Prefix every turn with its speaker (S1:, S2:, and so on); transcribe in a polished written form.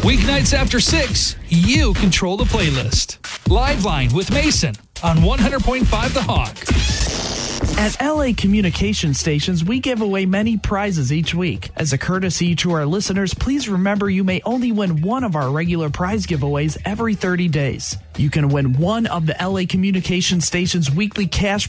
S1: Weeknights after 6, you control the playlist. Liveline with Mason on 100.5 The Hawk.
S2: At LA Communication Stations, we give away many prizes each week. As a courtesy to our listeners, please remember you may only win one of our regular prize giveaways every 30 days. You can win one of the LA Communication Stations weekly cash